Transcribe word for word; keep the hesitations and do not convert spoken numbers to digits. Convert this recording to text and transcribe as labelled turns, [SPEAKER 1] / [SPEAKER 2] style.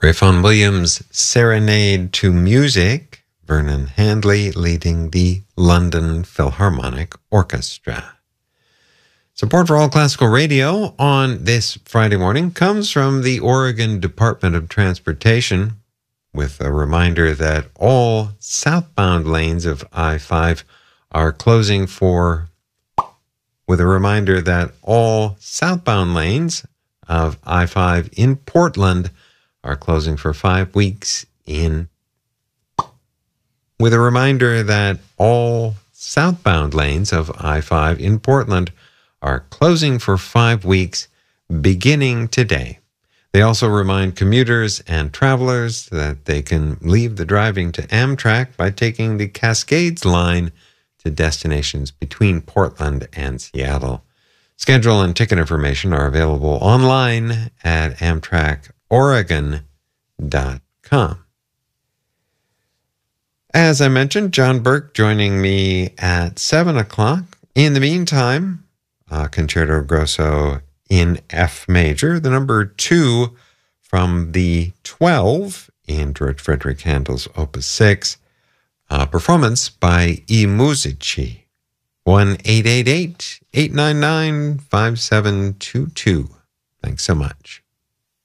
[SPEAKER 1] Ray Vaughan Williams' Serenade to Music, Vernon Handley leading the London Philharmonic Orchestra. Support for All Classical Radio on this Friday morning comes from the Oregon Department of Transportation, with a reminder that all southbound lanes of I five are closing for, with a reminder that all southbound lanes of I five in Portland are closing for five weeks in, with a reminder that all southbound lanes of I five in Portland are closing for five weeks beginning today. They also remind commuters and travelers that they can leave the driving to Amtrak by taking the Cascades line to destinations between Portland and Seattle. Schedule and ticket information are available online at amtrak oregon dot com. As I mentioned, John Burke joining me at seven o'clock. In the meantime, uh, Concerto Grosso in F major, the number two from the twelve in George Frederick Handel's Opus six, a performance by I Musici. one eight eight eight, eight nine nine, five seven two two. Thanks so much.